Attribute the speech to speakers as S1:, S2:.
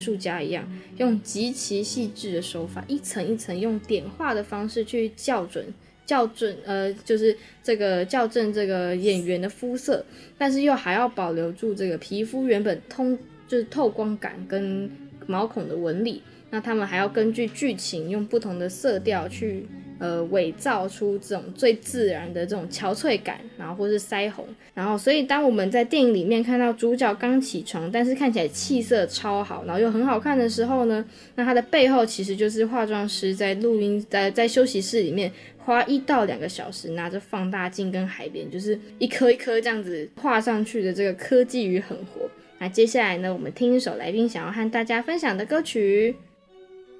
S1: 术家一样，用极其细致的手法，一层一层用点画的方式去校正这个演员的肤色，但是又还要保留住这个皮肤原本就是透光感跟毛孔的纹理。那他们还要根据剧情用不同的色调去伪造出这种最自然的这种憔悴感，然后或是腮红。然后所以当我们在电影里面看到主角刚起床，但是看起来气色超好，然后又很好看的时候呢，那他的背后其实就是化妆师在在休息室里面花1到2个小时拿着放大镜跟海绵，就是一颗一颗这样子画上去的这个科技与狠活。那接下来呢，我们听一首来宾想要和大家分享的歌曲。